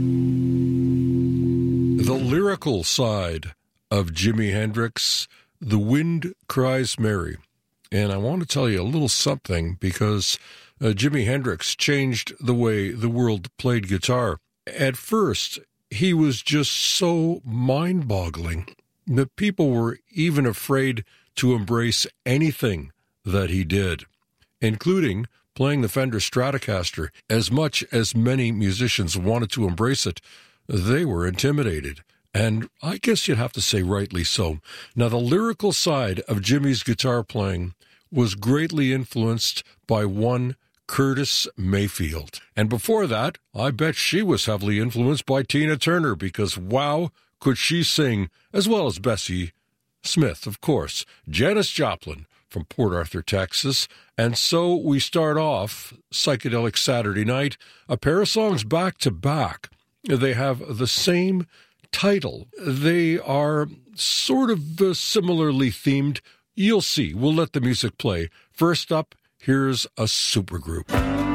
The lyrical side of Jimi Hendrix, The Wind Cries Mary. And I want to tell you a little something because Jimi Hendrix changed the way the world played guitar. At first, he was just so mind-boggling that people were even afraid to embrace anything that he did, including playing the Fender Stratocaster. As much as many musicians wanted to embrace it, they were intimidated. And I guess you'd have to say rightly so. Now, the lyrical side of Jimmy's guitar playing was greatly influenced by one Curtis Mayfield. And before that, I bet she was heavily influenced by Tina Turner because, wow, could she sing, as well as Bessie Smith, of course. Janis Joplin from Port Arthur, Texas. And so we start off Psychedelic Saturday Night, a pair of songs back to back. They have the same title. They are sort of similarly themed. You'll see. We'll let the music play. First up, here's a supergroup.